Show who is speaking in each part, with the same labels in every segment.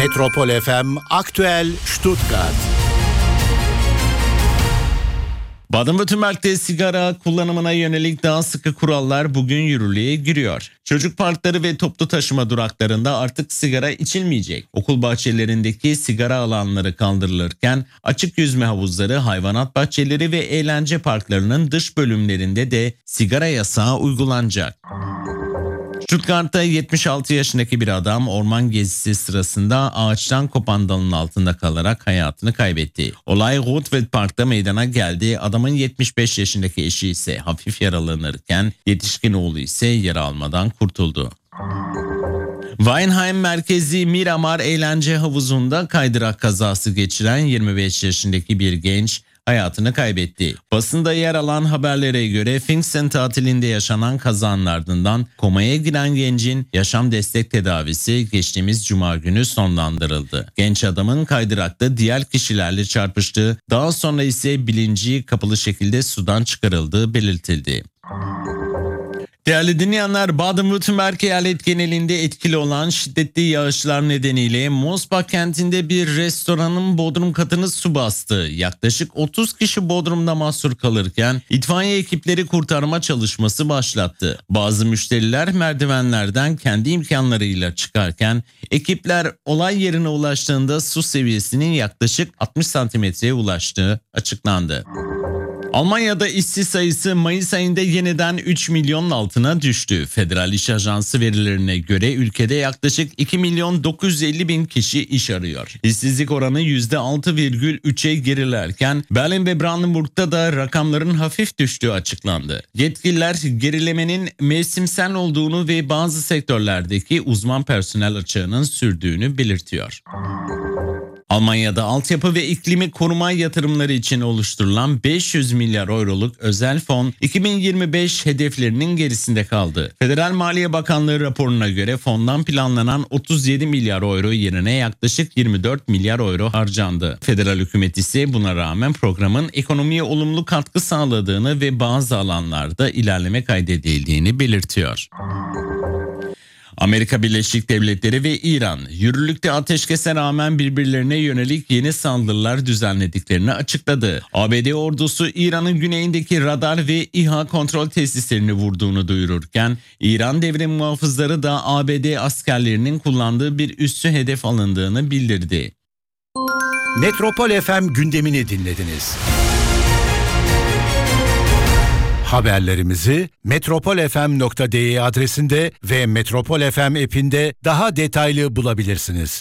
Speaker 1: Metropol FM Aktüel Stuttgart.
Speaker 2: Baden-Württemberg'de sigara kullanımına yönelik daha sıkı kurallar bugün yürürlüğe giriyor. Çocuk parkları ve toplu taşıma duraklarında artık sigara içilmeyecek. Okul bahçelerindeki sigara alanları kaldırılırken açık yüzme havuzları, hayvanat bahçeleri ve eğlence parklarının dış bölümlerinde de sigara yasağı uygulanacak. Stuttgart'ta 76 yaşındaki bir adam orman gezisi sırasında ağaçtan kopan dalın altında kalarak hayatını kaybetti. Olay Rotwald Park'ta meydana geldi. Adamın 75 yaşındaki eşi ise hafif yaralanırken yetişkin oğlu ise yara almadan kurtuldu. Weinheim merkezi Miramar eğlence havuzunda kaydırak kazası geçiren 25 yaşındaki bir genç hayatını kaybetti. Basında yer alan haberlere göre Pfingsten tatilinde yaşanan kazanın ardından komaya giren gencin yaşam destek tedavisi geçtiğimiz cuma günü sonlandırıldı. Genç adamın kaydırakta diğer kişilerle çarpıştığı, daha sonra ise bilinci kapalı şekilde sudan çıkarıldığı belirtildi. Değerli dinleyenler, Baden-Württemberg eyalet genelinde etkili olan şiddetli yağışlar nedeniyle Mosbach kentinde bir restoranın bodrum katını su bastı. Yaklaşık 30 kişi bodrumda mahsur kalırken itfaiye ekipleri kurtarma çalışması başlattı. Bazı müşteriler merdivenlerden kendi imkanlarıyla çıkarken ekipler olay yerine ulaştığında su seviyesinin yaklaşık 60 santimetreye ulaştığı açıklandı. Almanya'da işsiz sayısı Mayıs ayında yeniden 3 milyonun altına düştü. Federal İş Ajansı verilerine göre ülkede yaklaşık 2 milyon 950 bin kişi iş arıyor. İşsizlik oranı %6,3'e gerilerken Berlin ve Brandenburg'da da rakamların hafif düştüğü açıklandı. Yetkililer gerilemenin mevsimsel olduğunu ve bazı sektörlerdeki uzman personel açığının sürdüğünü belirtiyor. Almanya'da altyapı ve iklimi koruma yatırımları için oluşturulan 500 milyar euroluk özel fon 2025 hedeflerinin gerisinde kaldı. Federal Maliye Bakanlığı raporuna göre fondan planlanan 37 milyar euro yerine yaklaşık 24 milyar euro harcandı. Federal hükümet ise buna rağmen programın ekonomiye olumlu katkı sağladığını ve bazı alanlarda ilerleme kaydedildiğini belirtiyor. Amerika Birleşik Devletleri ve İran yürürlükte ateşkese rağmen birbirlerine yönelik yeni saldırılar düzenlediklerini açıkladı. ABD ordusu İran'ın güneyindeki radar ve İHA kontrol tesislerini vurduğunu duyururken İran devrim muhafızları da ABD askerlerinin kullandığı bir üssü hedef alındığını bildirdi.
Speaker 1: Metropol FM gündemini dinlediniz. Haberlerimizi metropolfm.de adresinde ve Metropol FM app'inde daha detaylı bulabilirsiniz.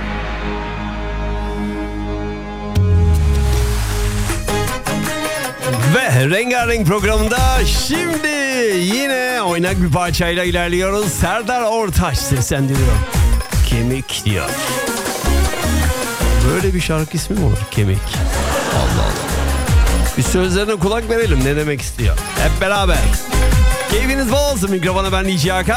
Speaker 3: Ve Rengarenk programında şimdi yine oynak bir parçayla ilerliyoruz. Serdar Ortaç seslendiriyor. Kemik diyor. Böyle bir şarkı ismi mi olur? Kemik. Allah Allah. Bir sözlerine kulak verelim, ne demek istiyor. Hep beraber. Keyfiniz bol olsun. Mikrofona ben DJ Hakan.